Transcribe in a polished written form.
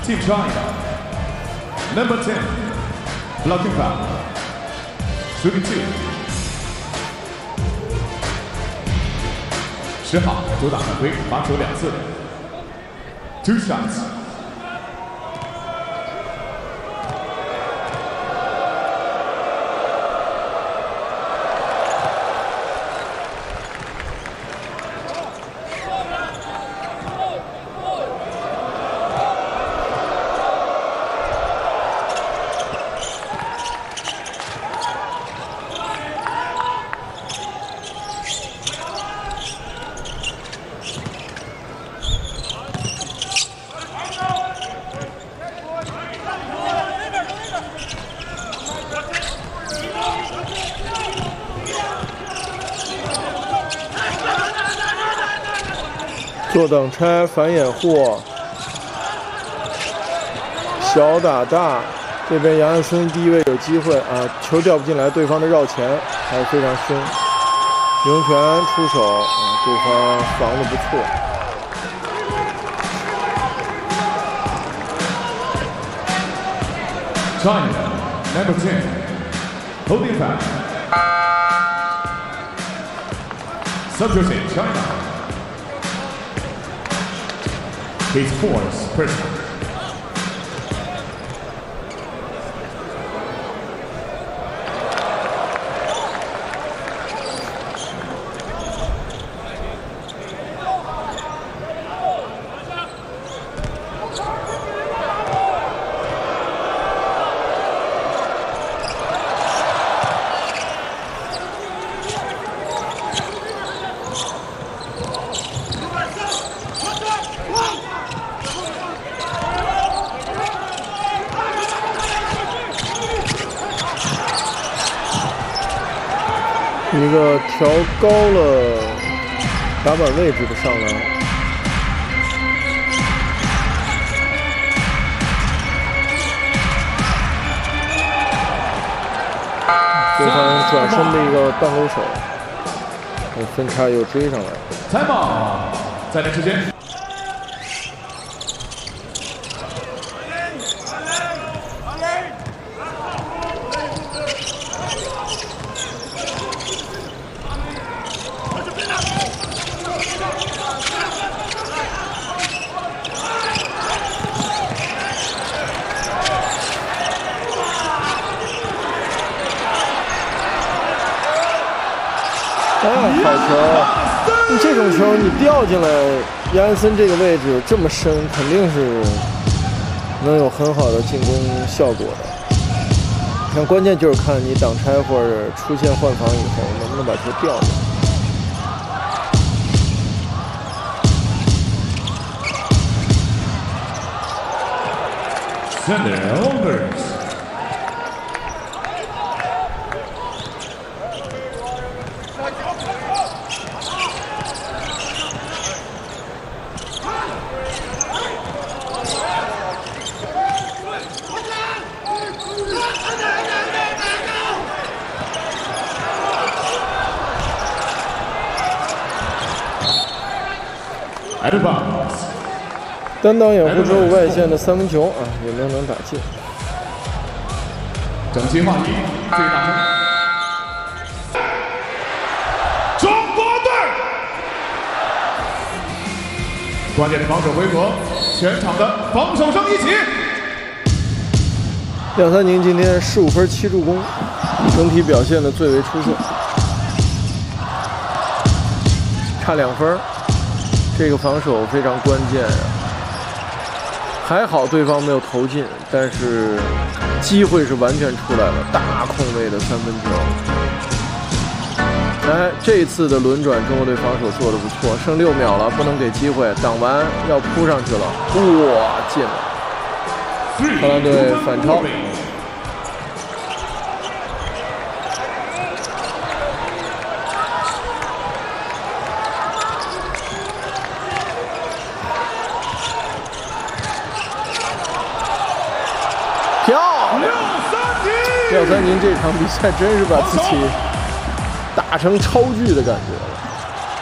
Team China. Number 10, blocking foul. Shooting 2. 10号主打犯规，罚球2次。2 shots. 做挡拆反掩护，小打大，这边杨安森第一位有机会啊，球掉不进来，对方的绕前还是非常凶。刘泉出手啊，对方防得不错。 China, number 10, holding foul. Substitution, China. His force personal. 一个调高了打板位置的上篮，对方转身的一个半勾手，分差又追上来。 Timeout，暂停时间。 好球！你这种球你掉进来，杨安森这个位置这么深，肯定是能有很好的进攻效果的。但关键就是看你挡拆或者出现换防以后，能不能把球掉进来。 Thunder overs. Out of bounds. 单挡掩护之后外线的三分球啊，有没有能打进？ 整齐划一，最大声。中国队关键的防守回合，全场的防守声一起。 廖三宁今天15分7助攻，整体表现的最为出色，差2分，这个防守非常关键啊。还好对方没有投进，但是机会是完全出来了，大空位的三分球。哎，这一次的轮转，中国队防守做得不错，剩6秒了，不能给机会，挡完要扑上去了，哇，进了！荷兰队反超。漂亮！廖三宁这场比赛真是把自己打成超巨的感觉了。